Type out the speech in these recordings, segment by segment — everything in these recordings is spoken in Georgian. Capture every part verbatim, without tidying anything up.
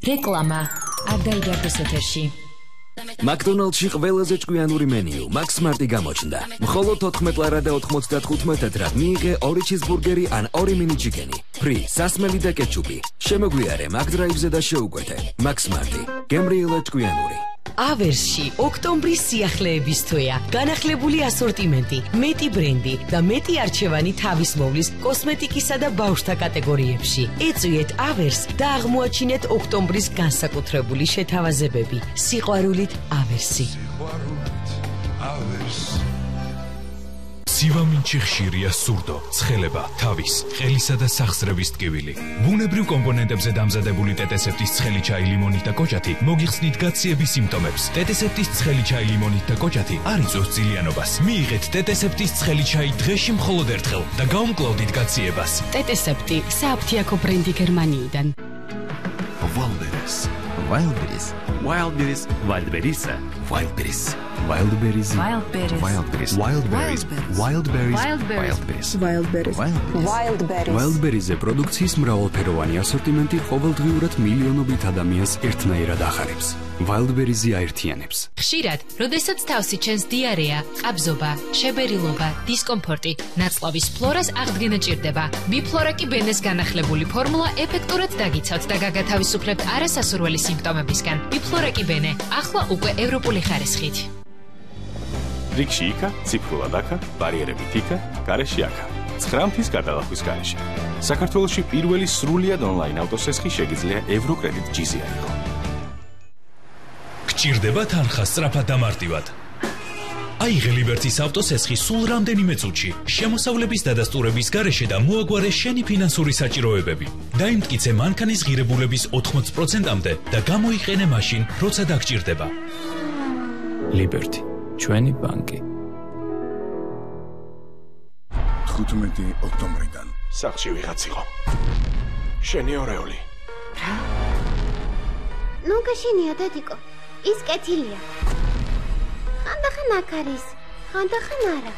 რეკლამა არ დაიდარდოს ეთერში. მაკდონალდში ყველაზე ჭკვიანური მენიუ Max Smart-ი გამოჩნდა. მხოლოდ ოთხმეტ ლარა და ოცდათხუთმეტ ეტრად მიიღე ორი ჩიზბურგერი ან ორი მინი ჩიკენი. ფრი, სასმელი და კეჩუპი. შემოგვიარე McDrive-ზე და შეუკვეთე. Max Smart-ი. გემრიელად ჭკვიანური. ავერსში ოქტომბრის სიახლეების თვეა. განახლებული ასორტიმენტი, მეტი ბრენდი და მეტი არჩევანი თავისმოვლის კოსმეტიკისა და ბავშვთა კატეგორიებში. ეწვიეთ ავერს და აღმოაჩინეთ ოქტომბრის განსაკუთრებული შეთავაზებები. სიყვარულით ავერსი. სივამინჩი ხშირია სურდო, ცხელება, თავის, ყელისა და სახსრების ტკივილი. ბუნებრივ კომპონენტებზე დამზადებული ტეტესეპტის ცხელი ჩაი, ლიმონით და კოჭათი მოგიხსნით გაციების სიმპტომებს. ტეტესეპტის ცხელი ჩაი, ლიმონით და კოჭათი არ იწვევს ძილიანობას. მიიღეთ ტეტესეპტის ცხელი ჩაი დღეში მხოლოდ ერთხელ და გაუმკლავდით გაციებას. ტეტესეპტი სააფთიაქო ბრენდი გერმანიიდან. Wildberries. Wildberries. Wildberries. Wildberries. Wildberries. Wildberries. Wildberries. Wildberries. Wildberries. Wildberries. Wildberries. Wildberries. Wildberries. Wildberries-ზე პროდუქციის მრავალფეროვანი ასორტიმენტი ყოველდღიურად მილიონობით ადამიანს ერთნაირად ახარებს. Wildberries-ი აერთიანებს. ხშირად, როდესაც თავსი ჩენს დიარეა, ყაბზობა, შებერილობა, დისკომფორტი, ნაწლავის ფლორას აღდგენა ჭირდება. ბიფლორა კი ბენეს განახლებული ფორმულა ეფექტურად დაგიცავთ და გაგათავისუფლებთ არასასურველი სიმპტომებისგან. ბიფლორა კი ბენე, ახლა უკვე ევროპული ხარისხით. რიგში იქა, ციფრულად აქა, ბარიერებით იქა, გარეში აქა. ცხრამთის გადალახვის გარეშე. საქართველოში პირველი სრულიად ონლაინ ავტოსესხი შეგიძლია ევროკრედიტ ჯიზი აიღო. გჭირდება თანხა სწრაფად და მარტივად. აიღე ლიბერტის ავტოსესხი სულ რამდენიმე წუთში, შემოსავლების დადასტურების გარეშე და მოაგვარე შენი ფინანსური საჭიროებები. დაიმტკიცე მანქანის ღირებულების ოთხმოცი პროცენტამდე და გამოიყენე მაშინ, როცა დაგჭირდება. ლიბერტი, ჩვენი ბანკი. ხუთმეტი ოქტომბრიდან სახლში ვიღაც იყო. შენი ორეული. ნუ გაშენია დადიკო. ის კეთილია. ხანდახან აქ არის, ხანდახან არა.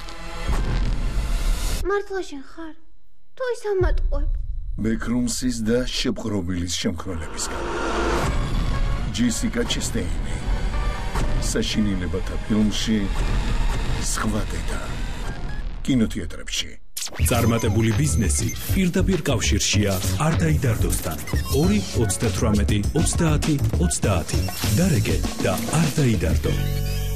მართლა შენ ხარ? თუ ის ამატყუებ? ბეკრუმსის და შეპყრობილის შემქმნელებისგან. ჯესიკა ჩესტეინი. საშინელებათა ფილმში სხვა დედა. კინოთეატრებში. წარმატებული ბიზნესი პირდაპირ კავშირშია არ დაიდარდოსთან. ორი ოცდათვრამეტი ოცდაათი ოცდაათი. დარეგე და არ დაიდარდო.